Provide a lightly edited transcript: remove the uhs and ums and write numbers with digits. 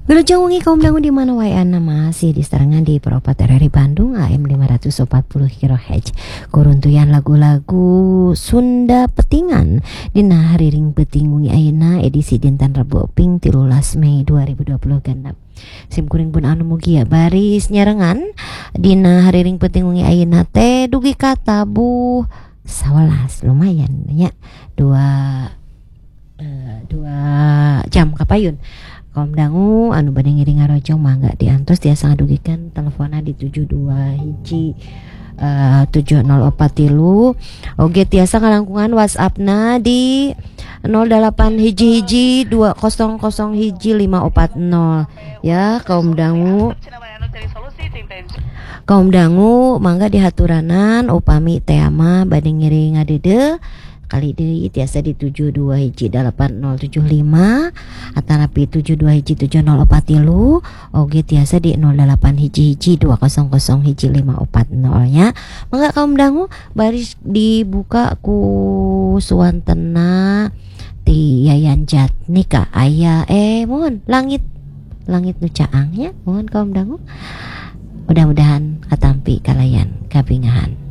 Wilujeng wengi kaum dangu di mana wae ana masih di serangan di Peropat RRI Bandung AM 540 kHz. Kuruntuyan lagu-lagu Sunda Petingan dina hariring peuting wengi ayeuna edisi dinten Rebo Ping 13 Mei 2020 genep. Sim kuring pun anu mugia baris nyarengan dina hariring peuting wengi ayeuna teh dugi ka tabuh 11 lumayan nya 2 jam kapayun. Kaum dangu anu bade ngiring ngarojong mangga diantos tiasa ngadugikan teleponna di 72 hiji 7043 oge tiasa ngalangkungan WhatsAppna di 08 hiji 200 hiji 540 ya kaum dangu mangga dihaturanan upami teh mah bade ngiring ngadede kali deui tiasa di 72 hiji 8075 atanapi 72 hiji 7043 oge tiasa di 08 hiji 200 hiji 540 nya mangga kaum dangu baris dibuka ku suwantena ti Yayan Jatnika aya mohon langit nu caang nya mohon kaum dangu mudah-mudahan katampi kalayan kabingahan.